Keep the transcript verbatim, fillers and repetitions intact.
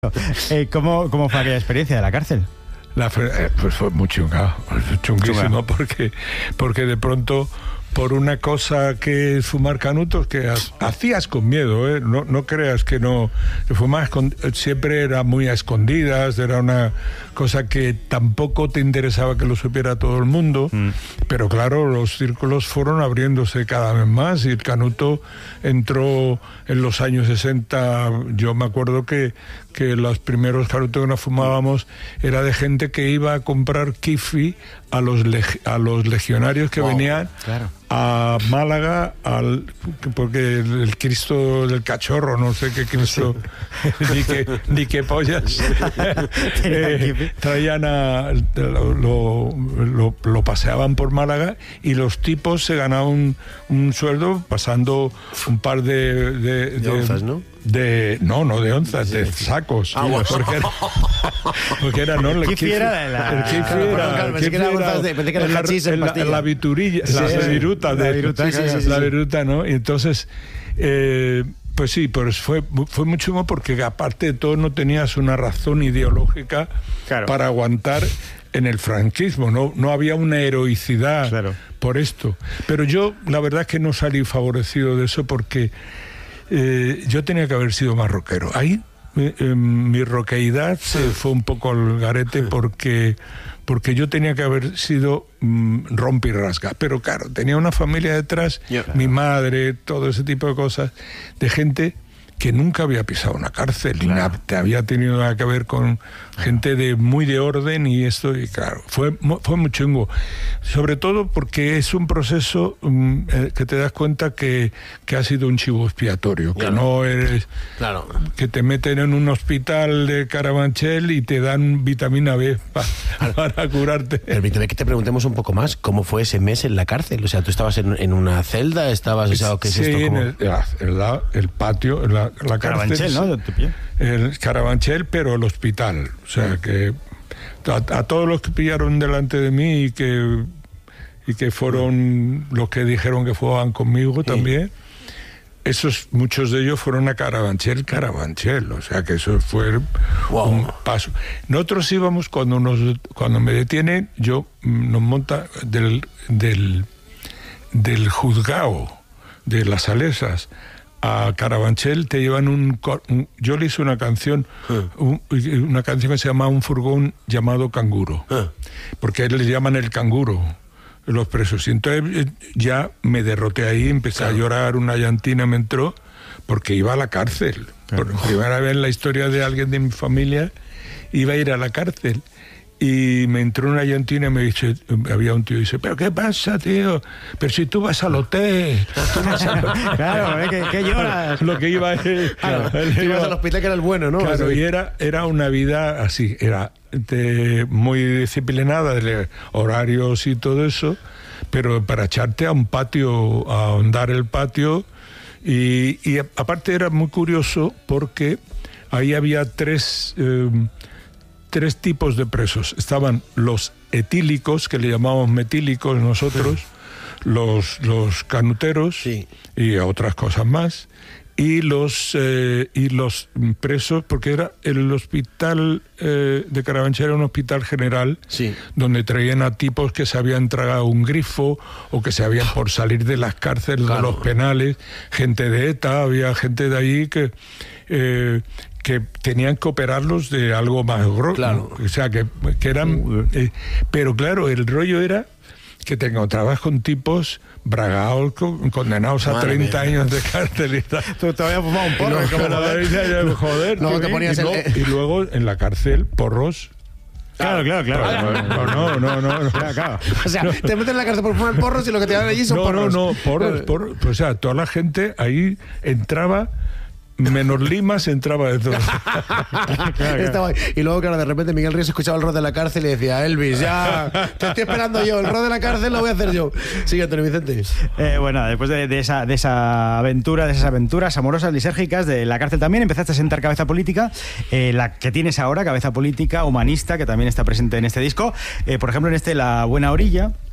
Eh, ¿cómo, ¿Cómo fue aquella experiencia de la cárcel? La, eh, pues fue muy chunga, chunguísimo, porque, porque de pronto, por una cosa que es fumar canutos, que hacías con miedo, ¿eh? no, no creas que no, que fumar siempre era muy a escondidas, era una cosa que tampoco te interesaba que lo supiera todo el mundo, mm. pero claro, los círculos fueron abriéndose cada vez más y el canuto entró en los años sesenta, yo me acuerdo que, que los primeros canutos que nos fumábamos era de gente que iba a comprar kifi a los, leg- a los legionarios que wow, venían claro. a Málaga, al, porque el, el Cristo del Cachorro, no sé qué Cristo, ni qué ni qué pollas, eh, traían a, lo, lo, lo, lo paseaban por Málaga y los tipos se ganaban un, un sueldo pasando un par de... De, de, de onzas, ¿no? De, no, no de onzas, sí, de sacos. Ah, bueno. Porque era, porque era, no, el kifi era la... El kifi era... Pensé que era onzas de... Pensé que era el hachís en pastilla. La viturilla, sí, la sí, viruta. La viruta, sí, sí, sí, la viruta, ¿no? Y entonces... Eh, pues sí, pues fue, fue muy chungo porque aparte de todo no tenías una razón ideológica claro. para aguantar en el franquismo, no, no había una heroicidad claro. por esto. Pero yo la verdad es que no salí favorecido de eso porque eh, yo tenía que haber sido más rockero. Ahí eh, eh, mi roqueidad se fue un poco al garete porque... porque yo tenía que haber sido mmm, rompe y rasga, pero claro, tenía una familia detrás, yeah. mi madre, todo ese tipo de cosas, de gente que nunca había pisado una cárcel, claro. ni había tenido nada que ver con gente de muy de orden y esto, y claro, fue, fue muy chungo, sobre todo porque es un proceso um, eh, que te das cuenta que, que ha sido un chivo expiatorio, claro. que no eres, claro. que te meten en un hospital de Carabanchel y te dan vitamina B pa, para curarte. Permíteme que te preguntemos un poco más, ¿cómo fue ese mes en la cárcel? O sea, ¿tú estabas en, en una celda? ¿Estabas, o sea, ¿qué es sí, esto? ¿Cómo? en el, el, el, el patio, la, la Carabanchel, cárcel, ¿no? El Carabanchel, pero el hospital. O sea, que a, a todos los que pillaron delante de mí y que, y que fueron los que dijeron que fueran conmigo también, sí. esos, muchos de ellos fueron a Carabanchel, Carabanchel. O sea, que eso fue wow. un paso. Nosotros íbamos, cuando, nos, cuando me detienen, yo nos monta del, del, del juzgado de las Salesas a Carabanchel, te llevan un, un... Yo le hice una canción, un, una canción que se llama Un furgón llamado Canguro, porque a él le llaman el canguro, los presos. Y entonces ya me derroté ahí, empecé claro. a llorar, una llantina me entró, porque iba a la cárcel. Claro. Por primera vez en la historia de alguien de mi familia, iba a ir a la cárcel. Y me entró una llantina y me dice, había un tío y dice, ¿pero qué pasa, tío? Pero si tú vas al hotel. Tú vas al... Claro, ¿eh? ¿Qué, ¿qué lloras? Lo que iba es... Claro, tú ibas al hospital que era el bueno, ¿no? Claro, así. y era, era una vida así, era de, muy disciplinada, de horarios y todo eso, pero para echarte a un patio, a ahondar el patio, y, y aparte era muy curioso porque ahí había tres... Eh, tres tipos de presos. Estaban los etílicos, que le llamamos metílicos nosotros, sí. los, los canuteros sí. y otras cosas más, y los eh, y los presos, porque era el hospital eh, de Carabanchel, era un hospital general, sí. donde traían a tipos que se habían tragado un grifo o que se habían por salir de las cárceles, claro. de los penales, gente de ETA, había gente de ahí que... Eh, que tenían que operarlos de algo más grosso, claro. o sea, que, que eran... Eh, pero claro, el rollo era que te encontrabas con tipos bragados, con, condenados a Madre treinta mía. Años de cárcel y tal. Tú te habías fumado un porro. No, como joder, joder no, te ponías y, el... luego, y luego en la cárcel, porros... Claro, claro, claro. No, no, no, no. no. Claro, claro. O sea, no. te meten en la cárcel por fumar porros y lo que te dan allí son no, porros. No, no, porros, porros. O sea, toda la gente ahí entraba... menos limas entraba de todo. Claro, claro. Estaba, y luego, claro, de repente Miguel Ríos escuchaba el rod de la cárcel y decía, Elvis, ya te estoy esperando yo, el rod de la cárcel lo voy a hacer yo. Sigue, Antonio Vicente. Eh, bueno, después de, de, esa, de esa aventura, de esas aventuras amorosas, lisérgicas, de la cárcel también empezaste a sentar cabeza política, eh, la que tienes ahora, cabeza política, humanista, que también está presente en este disco. Eh, por ejemplo, en este La Buena Orilla,